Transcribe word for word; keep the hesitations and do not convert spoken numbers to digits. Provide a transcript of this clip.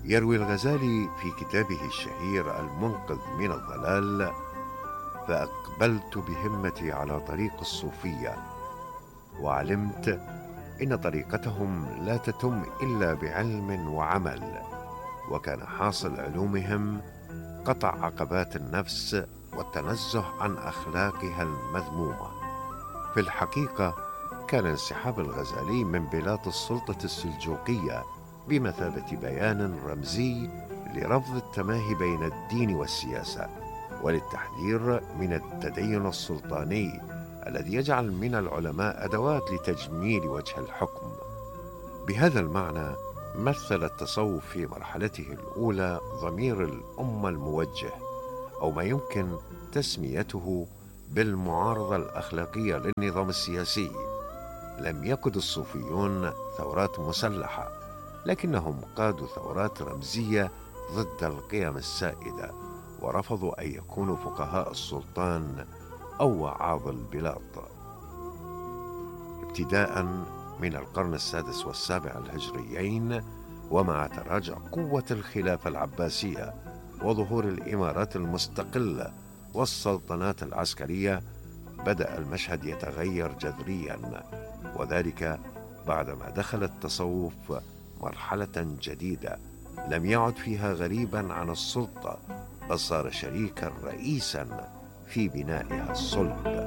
يروي الغزالي في كتابه الشهير المنقذ من الضلال: فأقبلت بهمتي على طريق الصوفية، وعلمت إن طريقتهم لا تتم إلا بعلم وعمل، وكان حاصل علومهم قطع عقبات النفس والتنزه عن أخلاقها المذمومة. في الحقيقة كان انسحاب الغزالي من بلاط السلطة السلجوقية بمثابة بيان رمزي لرفض التماهي بين الدين والسياسة، وللتحذير من التدين السلطاني الذي يجعل من العلماء أدوات لتجميل وجه الحكم. بهذا المعنى مثل التصوف في مرحلته الأولى ضمير الأمة الموجه، أو ما يمكن تسميته بالمعارضة الأخلاقية للنظام السياسي. لم يقد الصوفيون ثورات مسلحة، لكنهم قادوا ثورات رمزية ضد القيم السائدة، ورفضوا أن يكونوا فقهاء السلطان أو وعاظ البلاد. ابتداء من القرن السادس والسابع الهجريين، ومع تراجع قوة الخلافة العباسية وظهور الإمارات المستقلة والسلطنات العسكرية، بدأ المشهد يتغير جذريا، وذلك بعدما دخل التصوف مرحلة جديدة لم يعد فيها غريبا عن السلطة، بل صار شريكا رئيسا في بنائها الصلب.